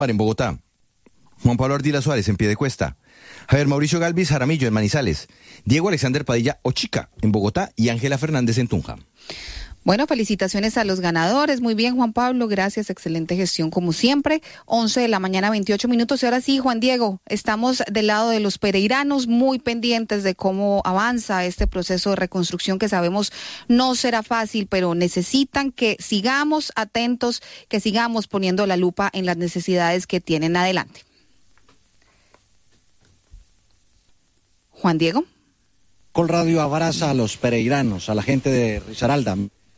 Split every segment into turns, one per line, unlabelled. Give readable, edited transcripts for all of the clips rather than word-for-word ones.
en Bogotá, Juan Pablo Ardila Suárez en Piedecuesta, Javier Mauricio Galvis Jaramillo en Manizales, Diego Alexander Padilla Ochica en Bogotá y Ángela Fernández en Tunja.
Bueno, felicitaciones a los ganadores. Muy bien, Juan Pablo, gracias, excelente gestión como siempre. 11 de la mañana, 28 minutos. Y ahora sí, Juan Diego, estamos del lado de los pereiranos, muy pendientes de cómo avanza este proceso de reconstrucción que sabemos no será fácil, pero necesitan que sigamos atentos, que sigamos poniendo la lupa en las necesidades que tienen. Adelante. Juan Diego.
Caracol Radio abraza a los pereiranos, a la gente de Risaralda.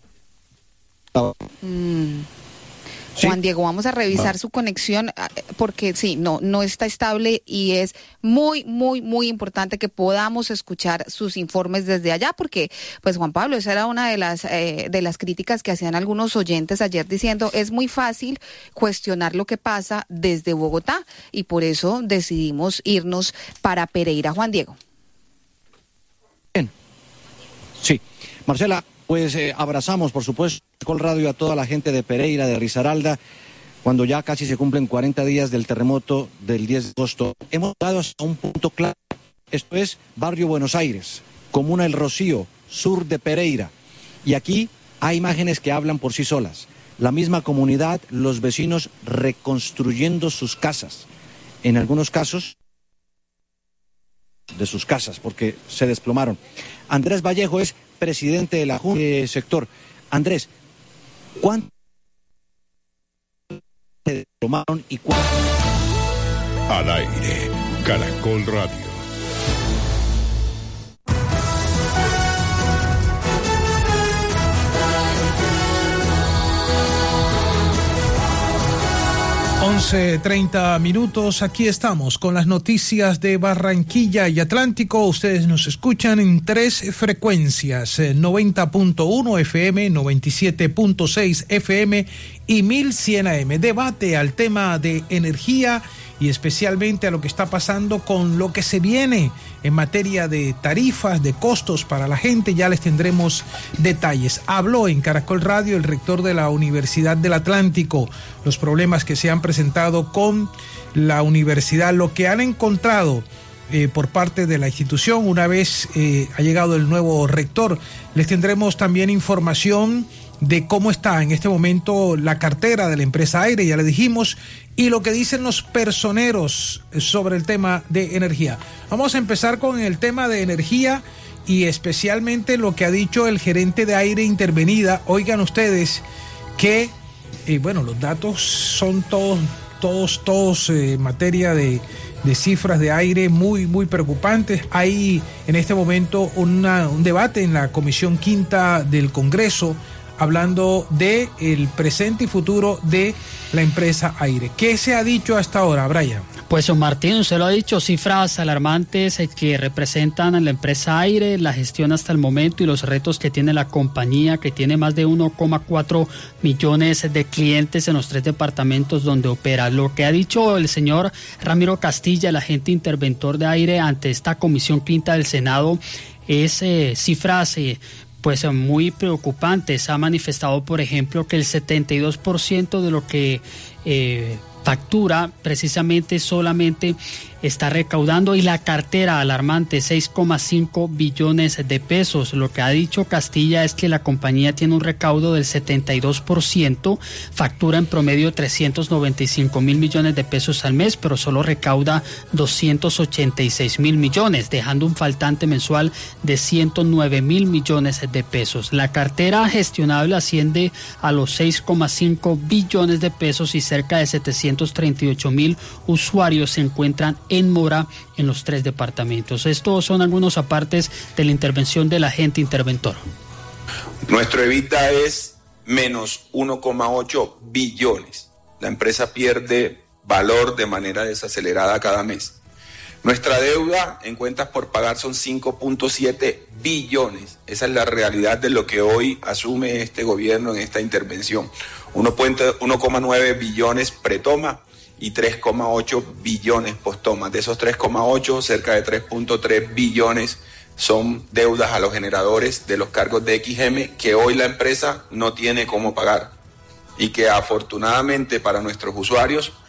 ¿Sí? Juan Diego, vamos a revisar su conexión porque sí, no está estable y es muy importante que podamos escuchar sus informes desde allá porque, pues Juan Pablo, esa era una de las críticas que hacían algunos oyentes ayer diciendo es muy fácil cuestionar lo que pasa desde Bogotá y por eso decidimos irnos para Pereira. Juan Diego.
Bien. Sí, Marcela, pues abrazamos, por supuesto, Caracol Radio a toda la gente de Pereira, de Risaralda, cuando ya casi se cumplen 40 días del terremoto del 10 de agosto. Hemos llegado hasta un punto claro, esto es Barrio Buenos Aires, Comuna El Rocío, sur de Pereira. Y aquí hay imágenes que hablan por sí solas. La misma comunidad, los vecinos reconstruyendo sus casas. En algunos casos, de sus casas, porque se desplomaron. Andrés Vallejo es presidente de la Junta de sector. Andrés, ¿cuánto se desplomaron y cuánto?
Al aire, Caracol Radio.
$11:30. Aquí estamos con las noticias de Barranquilla y Atlántico. Ustedes nos escuchan en 3 frecuencias, 90.1 FM, 97.6 FM y 1100 AM. Debate al tema de energía y especialmente a lo que está pasando con lo que se viene en materia de tarifas, de costos para la gente. Ya les tendremos detalles. Habló en Caracol Radio el rector de la Universidad del Atlántico, los problemas que se han presentado con la universidad, lo que han encontrado por parte de la institución una vez ha llegado el nuevo rector. Les tendremos también información de cómo está en este momento la cartera de la empresa Aire, ya le dijimos, y lo que dicen los personeros sobre el tema de energía. Vamos a empezar con el tema de energía y especialmente lo que ha dicho el gerente de Aire Intervenida. Oigan ustedes que, los datos son todos en materia de cifras de aire muy preocupantes. Hay en este momento un debate en la Comisión Quinta del Congreso hablando de el presente y futuro de la empresa Aire. ¿Qué se ha dicho hasta ahora, Brian?
Pues Martín, usted lo ha dicho, cifras alarmantes que representan a la empresa Aire, la gestión hasta el momento y los retos que tiene la compañía, que tiene más de 1,4 millones de clientes en los 3 departamentos donde opera. Lo que ha dicho el señor Ramiro Castilla, el agente interventor de Aire, ante esta Comisión Quinta del Senado, es cifras pues muy preocupantes. Ha manifestado, por ejemplo, que el 72% de lo que factura precisamente solamente está recaudando, y la cartera alarmante, 6,5 billones de pesos. Lo que ha dicho Castilla es que la compañía tiene un recaudo del 72%, factura en promedio 395 mil millones de pesos al mes, pero solo recauda 286 mil millones, dejando un faltante mensual de 109 mil millones de pesos. La cartera gestionable asciende a los 6,5 billones de pesos y cerca de 738 mil usuarios se encuentran en mora en los 3 departamentos. Estos son algunos apartes de la intervención del agente interventor.
Nuestro EBITDA es menos 1,8 billones. La empresa pierde valor de manera desacelerada cada mes. Nuestra deuda en cuentas por pagar son 5,7 billones. Esa es la realidad de lo que hoy asume este gobierno en esta intervención. 1,9 billones pretoma y 3,8 billones posttoma. De esos 3,8, cerca de 3,3 billones son deudas a los generadores de los cargos de XM que hoy la empresa no tiene cómo pagar y que afortunadamente para nuestros usuarios